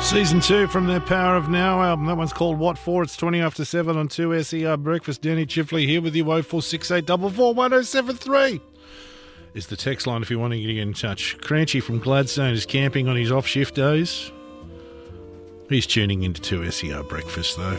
Season 2 from their Power of Now album. That one's called What For? It's 20 after 7 on 2SER Breakfast. Danny Chifley here with you. 0468 441 is the text line if you want to get in touch. Cranchy from Gladstone is camping on his off-shift days. He's tuning into 2SER Breakfast, though.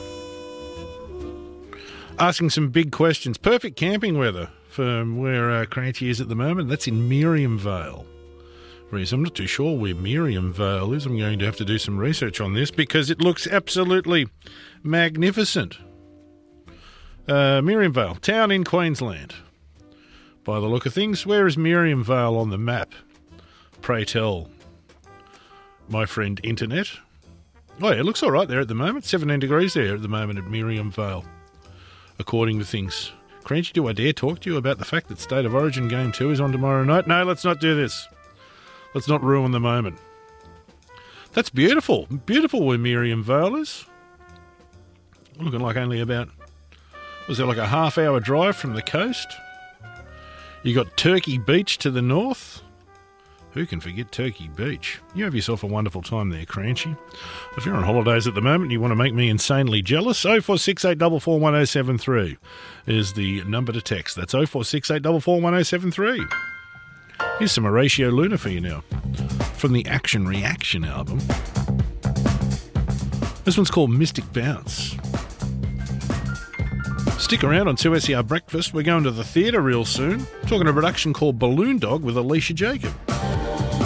Asking some big questions. Perfect camping weather for where Cranchy is at the moment. That's in Miriam Vale. I'm not too sure where Miriam Vale is. I'm going to have to do some research on this because it looks absolutely magnificent. Miriam Vale, town in Queensland. By the look of things, where is Miriam Vale on the map? Pray tell, my friend Internet. Oh yeah, it looks all right there at the moment. 17 degrees there at the moment at Miriam Vale, according to things. Cranchy, do I dare talk to you about the fact that State of Origin Game 2 is on tomorrow night? No, let's not do this. Let's not ruin the moment. That's beautiful. Beautiful where Miriam Vale is. Looking like only about, was there like a half-hour drive from the coast? You got Turkey Beach to the north. Who can forget Turkey Beach? You have yourself a wonderful time there, Cranchy. If you're on holidays at the moment and you want to make me insanely jealous, 0468 441 is the number to text. That's 0468 441 Here's some Horatio Luna for you now, from the Action Reaction album. This one's called Mystic Bounce. Stick around on 2SER Breakfast. We're going to the theatre real soon, talking a production called Balloon Dog with Alicia Jacob.